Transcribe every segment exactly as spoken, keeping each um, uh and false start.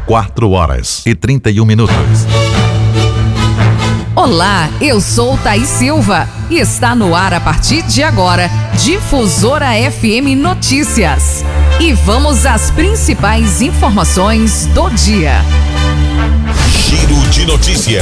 quatro horas e trinta e um minutos. Olá, eu sou Thaís Silva e está no ar a partir de agora, Difusora F M Notícias. E vamos às principais informações do dia. Giro de notícia.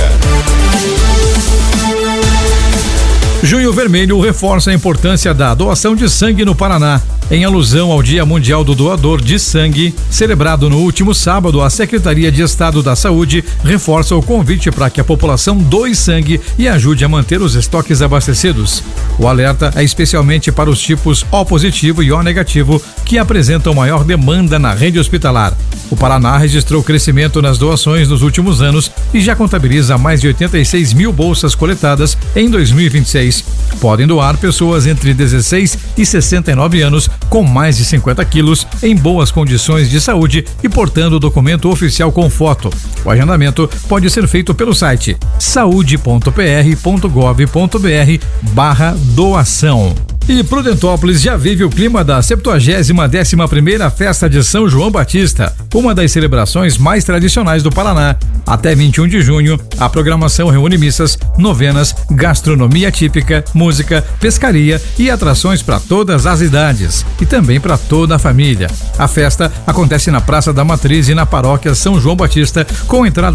Junho Vermelho reforça a importância da doação de sangue no Paraná. Em alusão ao Dia Mundial do Doador de Sangue, celebrado no último sábado, a Secretaria de Estado da Saúde reforça o convite para que a população doe sangue e ajude a manter os estoques abastecidos. O alerta é especialmente para os tipos O positivo e O negativo, que apresentam maior demanda na rede hospitalar. O Paraná registrou crescimento nas doações nos últimos anos e já contabiliza mais de oitenta e seis mil bolsas coletadas em dois mil e vinte e seis. Podem doar pessoas entre dezesseis e sessenta e nove anos com mais de cinquenta quilos em boas condições de saúde e portando o documento oficial com foto. O agendamento pode ser feito pelo site saúde ponto p r ponto gov ponto b r barra doação. E Prudentópolis já vive o clima da septuagésima décima primeira Festa de São João Batista, uma das celebrações mais tradicionais do Paraná. Até vinte e um de junho, a programação reúne missas, novenas, gastronomia típica, música, pescaria e atrações para todas as idades e também para toda a família. A festa acontece na Praça da Matriz e na Paróquia São João Batista, com entrada